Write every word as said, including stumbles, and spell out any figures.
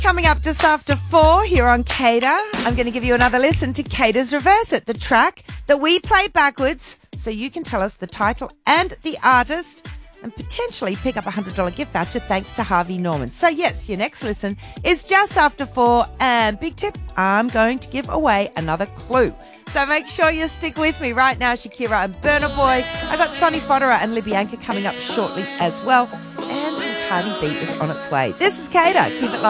Coming up just after four here on Cater, I'm going to give you another listen to Cater's Reverse It, the track that we play backwards so you can tell us the title and the artist and potentially pick up a one hundred dollars gift voucher thanks to Harvey Norman. So yes, your next listen is just after four, and big tip, I'm going to give away another clue. So make sure you stick with me right now. Shakira and Burna Boy. I got Sonny Fodera and Libby Anchor coming up shortly as well. And some Cardi B is on its way. This is Cater. Keep it live.